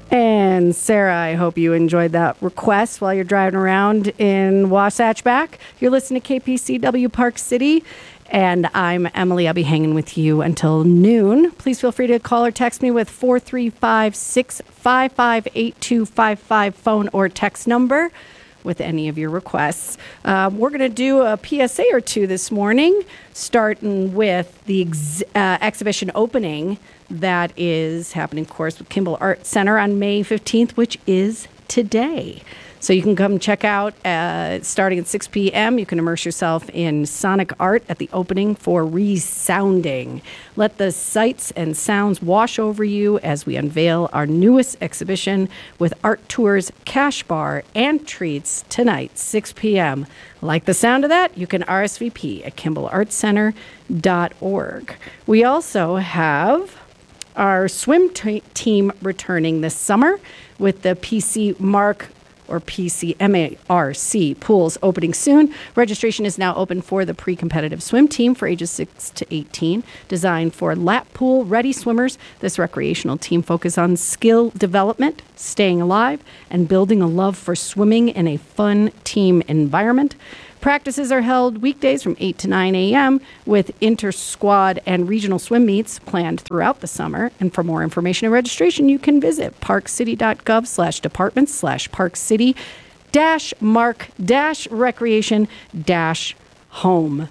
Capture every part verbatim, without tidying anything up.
And Sarah, I hope you enjoyed that request while you're driving around in Wasatch Back. You're listening to K P C W Park City, and I'm Emily. I'll be hanging with you until noon. Please feel free to call or text me with four three five, six five five, eight two five five phone or text number with any of your requests. Uh, we're going to do a P S A or two this morning, starting with the ex- uh, exhibition opening that is happening, of course, with Kimball Art Center on May fifteenth, which is today. So you can come check out, uh, starting at six p.m. You can immerse yourself in sonic art at the opening for Resounding. Let the sights and sounds wash over you as we unveil our newest exhibition with Art Tours, Cash Bar, and Treats tonight, six p.m. Like the sound of that? You can R S V P at kimball art center dot org. We also have our swim t- team returning this summer with the P C Mark or P C M A R C pools opening soon. Registration is now open for the pre-competitive swim team for ages six to eighteen, designed for lap pool ready swimmers. This recreational team focuses on skill development, staying alive, and building a love for swimming in a fun team environment. Practices are held weekdays from eight to nine a.m. with inter-squad and regional swim meets planned throughout the summer. And for more information and registration, you can visit parkcity.gov slash departments slash parkcity dash mark dash recreation dash home.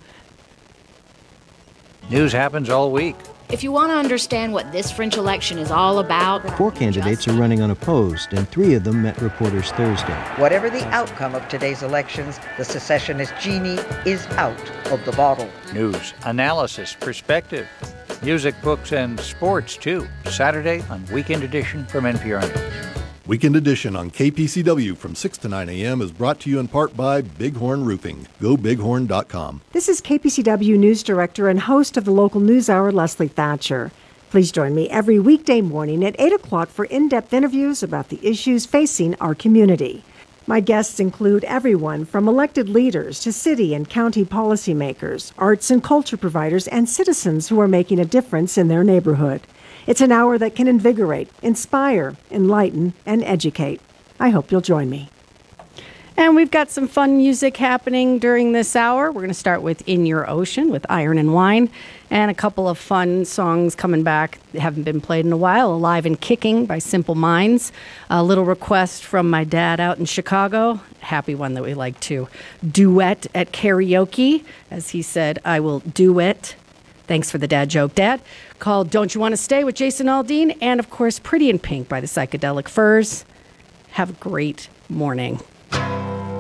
News happens all week. If you want to understand what this French election is all about... Four candidates are running unopposed, and three of them met reporters Thursday. Whatever the outcome of today's elections, the secessionist genie is out of the bottle. News, analysis, perspective, music, books, and sports, too. Saturday on Weekend Edition from N P R News. Weekend Edition on K P C W from six to nine a.m. is brought to you in part by Bighorn Roofing. Go bighorn dot com. This is K P C W News Director and host of the local news hour, Leslie Thatcher. Please join me every weekday morning at eight o'clock for in-depth interviews about the issues facing our community. My guests include everyone from elected leaders to city and county policymakers, arts and culture providers, and citizens who are making a difference in their neighborhood. It's an hour that can invigorate, inspire, enlighten, and educate. I hope you'll join me. And we've got some fun music happening during this hour. We're going to start with In Your Ocean with Iron and Wine, and a couple of fun songs coming back that haven't been played in a while. Alive and Kicking by Simple Minds. A little request from my dad out in Chicago. Happy one that we like to duet at karaoke. As he said, I will do it. Thanks for the dad joke, Dad. Called Don't You Want to Stay with Jason Aldean. And, of course, Pretty in Pink by the Psychedelic Furs. Have a great morning.